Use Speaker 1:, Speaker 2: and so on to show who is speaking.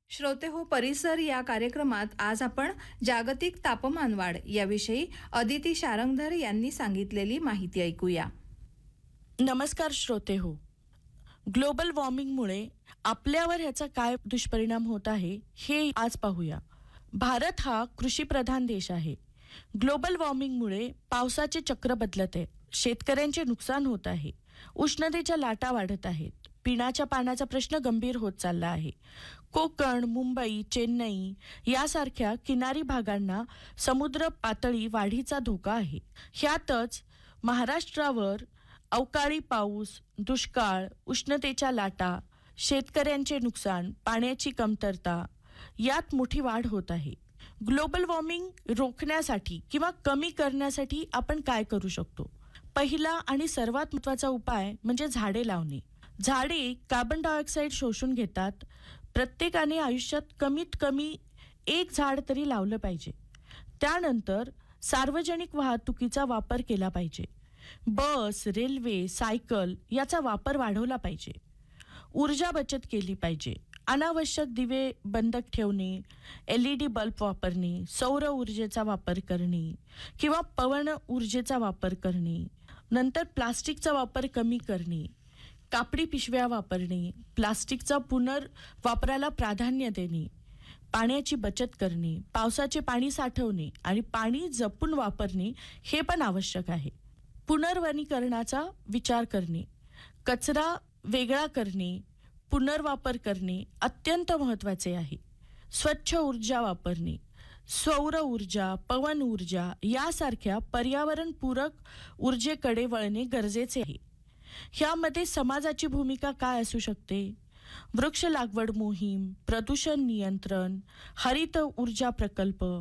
Speaker 1: श्रोते हो परिसर या कार्यक्रमात आज आपण जागतिक तापमानवाढ याविषयी अदिती शारंगधर यांनी सांगितलेली माहिती ऐकूया.
Speaker 2: नमस्कार श्रोते हो. ग्लोबल वॉर्मिंगमुळे आपल्यावर ह्याचा काय दुष्परिणाम होत आहे हे आज पाहूया. भारत हा कृषीप्रधान देश आहे. ग्लोबल वॉर्मिंगमुळे पावसाचे चक्र बदलत आहे, शेतकऱ्यांचे नुकसान होत आहे, उष्णतेच्या लाटा वाढत आहेत, पिण्याच्या पाण्याचा प्रश्न गंभीर होत चालला आहे. कोकण, मुंबई, चेन्नई यासारख्या किनारी भागांना समुद्र पातळी वाढीचा धोका आहे. ह्यातच महाराष्ट्रावर अवकाळी पाऊस, दुष्काळ, उष्णतेच्या लाटा, शेतकऱ्यांचे नुकसान, पाण्याची कमतरता यात मोठी वाढ होत आहे. ग्लोबल वॉर्मिंग रोखण्यासाठी किंवा कमी करण्यासाठी आपण काय करू शकतो? पहिला आणि सर्वात महत्त्वाचा उपाय म्हणजे झाडे लावणे. झाडे कार्बन डायऑक्साईड शोषून घेतात. प्रत्येकाने आयुष्यात कमीत कमी एक झाड तरी लावलं पाहिजे. त्यानंतर सार्वजनिक वाहतुकीचा वापर केला पाहिजे. बस, रेल्वे, सायकल याचा वापर वाढवला पाहिजे. ऊर्जा बचत केली पाहिजे. अनावश्यक दिवे बंद ठेवणे, LED बल्ब वापरणे, सौर ऊर्जेचा वापर करणे किंवा पवन ऊर्जेचा वापर करणे. नंतर प्लास्टिकचा वापर कमी करणे, कापडी पिशव्या वापरणे, प्लास्टिकचा पुनर्वापराला प्राधान्य देणे, पाण्याची बचत करणे, पावसाचे पाणी साठवणे आणि पाणी जपून वापरणे हे पण आवश्यक आहे. पुनर्वनीकरणाचा विचार करणे, कचरा वेगळा करणे, पुनर्वापर करणे अत्यंत महत्त्वाचे आहे. स्वच्छ ऊर्जा वापरणे, सौर ऊर्जा, पवन ऊर्जा यासारख्या पर्यावरणपूरक ऊर्जेकडे वळणे गरजेचे आहे. ह्यामध्ये समाजाची भूमिका काय असू शकते? वृक्ष लागवड मोहीम, प्रदूषण नियंत्रण, हरित ऊर्जा प्रकल्प,